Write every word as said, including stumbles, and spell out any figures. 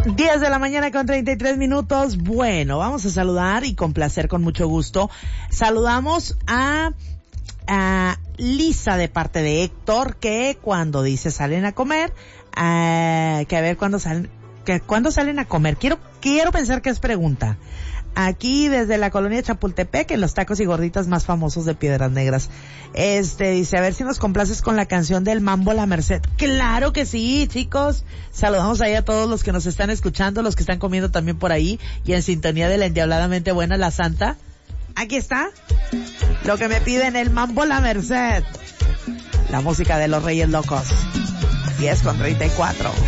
diez de la mañana con treinta y tres minutos. Bueno, vamos a saludar y con placer, con mucho gusto. Saludamos a, a Lisa de parte de Héctor, que cuando dice salen a comer, uh, que a ver cuándo salen, que cuándo salen a comer. Quiero, quiero pensar que es pregunta. Aquí desde la colonia Chapultepec, en los tacos y gorditas más famosos de Piedras Negras. Este, dice, a ver si nos complaces con la canción del Mambo La Merced. ¡Claro que sí, chicos! Saludamos ahí a todos los que nos están escuchando, los que están comiendo también por ahí, y en sintonía de la endiabladamente buena La Santa. Aquí está lo que me piden, el Mambo La Merced. La música de los Reyes Locos. diez con treinta y cuatro.